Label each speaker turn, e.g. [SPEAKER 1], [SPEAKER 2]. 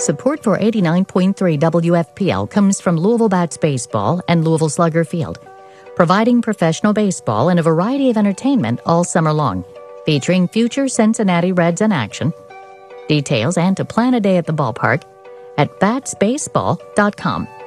[SPEAKER 1] Support for 89.3 WFPL comes from Louisville Bats Baseball and Louisville Slugger Field, providing professional baseball and a variety of entertainment all summer long, featuring future Cincinnati Reds in action. Details and to plan a day at the ballpark at batsbaseball.com.